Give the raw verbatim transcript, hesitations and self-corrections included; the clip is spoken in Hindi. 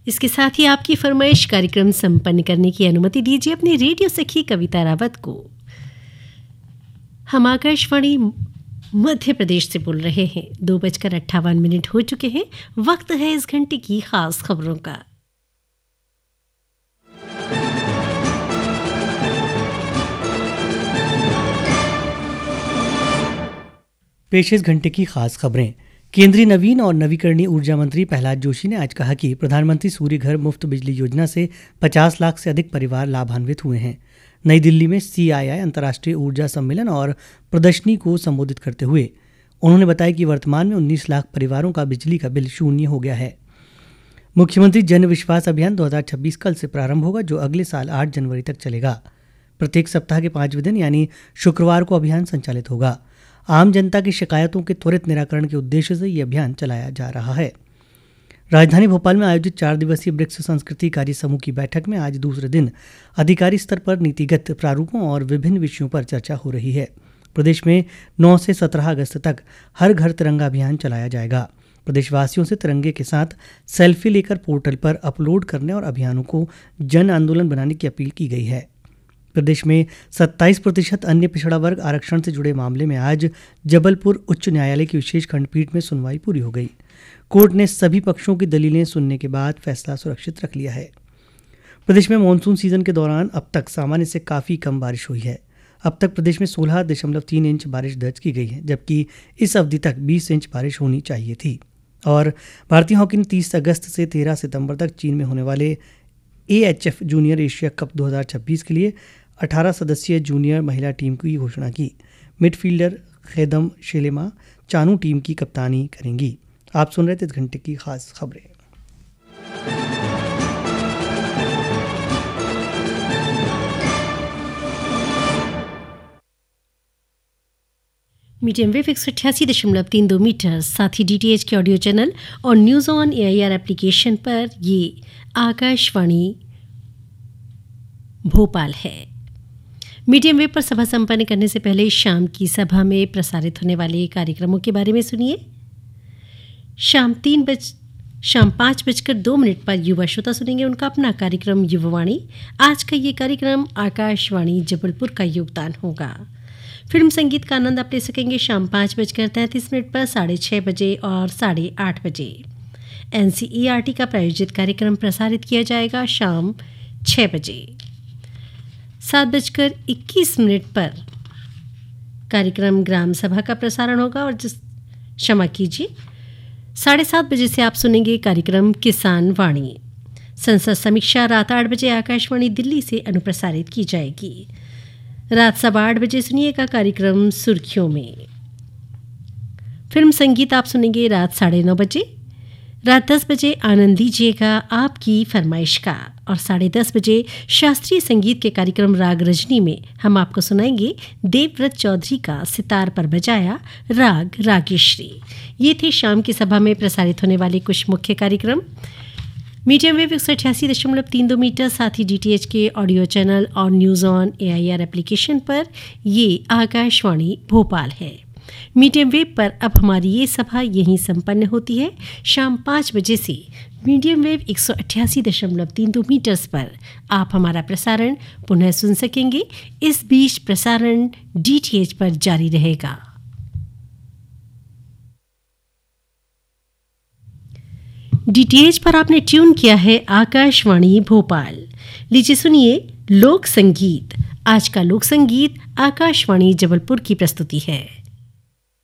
इसके साथ ही आपकी फरमाइश कार्यक्रम संपन्न करने की अनुमति दीजिए अपनी रेडियो सखी कविता रावत को। हम आकाशवाणी मध्य प्रदेश से बोल रहे हैं। दो बजकर अट्ठावन मिनट हो चुके हैं। वक्त है इस घंटे की खास खबरों का। पेश इस घंटे की खास खबरें। केंद्रीय नवीन और नवीकरणीय ऊर्जा मंत्री प्रहलाद जोशी ने आज कहा कि प्रधानमंत्री सूर्य घर मुफ्त बिजली योजना से पचास लाख से अधिक परिवार लाभान्वित हुए हैं। नई दिल्ली में सी आई आई अंतर्राष्ट्रीय ऊर्जा सम्मेलन और प्रदर्शनी को संबोधित करते हुए उन्होंने बताया कि वर्तमान में उन्नीस लाख परिवारों का बिजली का बिल शून्य हो गया है। मुख्यमंत्री जन विश्वास अभियान दो हज़ार छब्बीस कल से प्रारंभ होगा, जो अगले साल आठ जनवरी तक चलेगा। प्रत्येक सप्ताह के पांचवें दिन यानी शुक्रवार को अभियान संचालित होगा। आम जनता की शिकायतों के त्वरित निराकरण के उद्देश्य से यह अभियान चलाया जा रहा है। राजधानी भोपाल में आयोजित चार दिवसीय ब्रिक्स संस्कृति कार्य समूह की बैठक में आज दूसरे दिन अधिकारी स्तर पर नीतिगत प्रारूपों और विभिन्न विषयों पर चर्चा हो रही है। प्रदेश में नौ से सत्रह अगस्त तक हर घर तिरंगा अभियान चलाया जाएगा। प्रदेशवासियों से तिरंगे के साथ सेल्फी लेकर पोर्टल पर अपलोड करने और अभियानों को जन आंदोलन बनाने की अपील की गई है। प्रदेश में सत्ताईस प्रतिशत अन्य पिछड़ा वर्ग आरक्षण से जुड़े मामले में आज जबलपुर उच्च न्यायालय की विशेष खंडपीठ में सुनवाई पूरी हो गई। कोर्ट ने सभी पक्षों की दलीलें सुनने के बाद फैसला सुरक्षित रख लिया है। प्रदेश में मानसून सीजन के दौरान अब तक सामान्य से काफ़ी कम बारिश हुई है। अब तक प्रदेश में सोलह दशमलव तीन इंच बारिश दर्ज की गई है, जबकि इस अवधि तक बीस इंच बारिश होनी चाहिए थी। और भारतीय हॉकी ने तीस अगस्त से तेरह सितंबर तक चीन में होने वाले A H F junior Asia cup दो हज़ार छब्बीस के लिए अठारह सदस्यीय जूनियर महिला टीम की घोषणा की। मिडफील्डर खेदम शेलेमा चानू टीम की कप्तानी करेंगी। आप सुन रहे थे इस घंटे की खास खबरें। मीडियम वेव एक सौ अट्ठासी दशमलव तीन दो मीटर, साथ ही डी टी एच के ऑडियो चैनल और news on A I R application पर ये आकाशवाणी भोपाल है। मीडियम वेव पर सभा संपन्न करने से पहले शाम की सभा में प्रसारित होने वाले कार्यक्रमों के बारे में सुनिए। शाम तीन बज शाम पाँच बजकर दो मिनट पर युवा श्रोता सुनेंगे उनका अपना कार्यक्रम युवावाणी। आज का ये कार्यक्रम आकाशवाणी जबलपुर का योगदान होगा। फिल्म संगीत का आनंद आप ले सकेंगे शाम पाँच बजकर तैंतीस मिनट पर, साढ़े छः बजे और साढ़े आठ बजे। N C E R T का प्रायोजित कार्यक्रम प्रसारित किया जाएगा शाम छः बजे। सात बजकर इक्कीस मिनट पर कार्यक्रम ग्राम सभा का प्रसारण होगा और जिस क्षमा कीजिए साढ़े सात बजे से आप सुनेंगे कार्यक्रम किसान वाणी। संसद समीक्षा रात आठ बजे आकाशवाणी दिल्ली से अनुप्रसारित की जाएगी। रात सवा आठ बजे सुनिएगा कार्यक्रम सुर्खियों में। फिल्म संगीत आप सुनेंगे रात साढ़े नौ बजे। रात दस बजे आनंद लीजिएगा आपकी फरमाइश का, और साढ़े दस बजे शास्त्रीय संगीत के कार्यक्रम राग रजनी में हम आपको सुनाएंगे देवव्रत चौधरी का सितार पर बजाया राग रागेश्वरी। ये थे शाम की सभा में प्रसारित होने वाले कुछ मुख्य कार्यक्रम। मीडियम वेव एक सौ अठासी दशमलव तीन दो मीटर, साथ ही डी टी एच के ऑडियो चैनल और news on A I R application पर ये आकाशवाणी भोपाल है। मीडियम वेव पर अब हमारी ये सभा यहीं संपन्न होती है। शाम पाँच बजे से मीडियम वेव एक सौ अट्ठासी दशमलव तीन दो मीटर्स पर आप हमारा प्रसारण पुनः सुन सकेंगे। इस बीच प्रसारण डी टी एच पर जारी रहेगा। डी टी एच पर आपने ट्यून किया है आकाशवाणी भोपाल। लीजिए सुनिए लोक संगीत। आज का लोक संगीत आकाशवाणी जबलपुर की प्रस्तुति है।